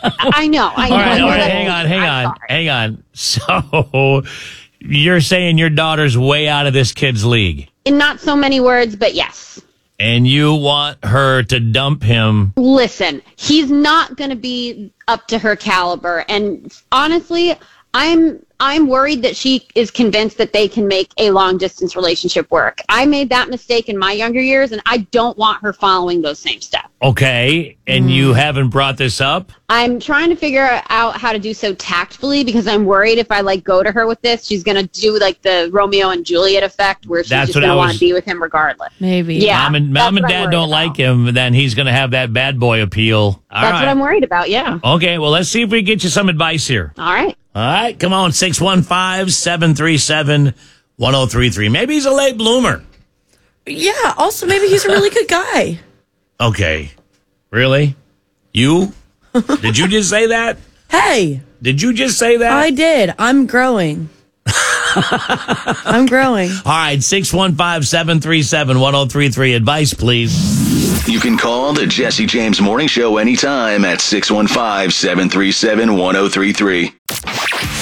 I know. All right, hang on. So you're saying your daughter's way out of this kid's league? In not so many words, but yes. And you want her to dump him? Listen, he's not going to be up to her caliber. And honestly, I'm worried that she is convinced that they can make a long-distance relationship work. I made that mistake in my younger years, and I don't want her following those same steps. Okay, and you haven't brought this up? I'm trying to figure out how to do so tactfully because I'm worried if I, go to her with this, she's going to do, the Romeo and Juliet effect where she's just going to want to be with him regardless. Maybe. Yeah. Mom and Dad don't like him, then he's going to have that bad boy appeal. That's what I'm worried about, yeah. Okay, well, let's see if we can get you some advice here. All right. All right, come on, 615-737-1033. Maybe he's a late bloomer. Yeah, also maybe he's a really good guy. Okay. Really? You? Did you just say that? Hey. Did you just say that? I did. I'm growing. I'm growing. All right, 615-737-1033. Advice, please. You can call the Jesse James Morning Show anytime at 615-737-1033.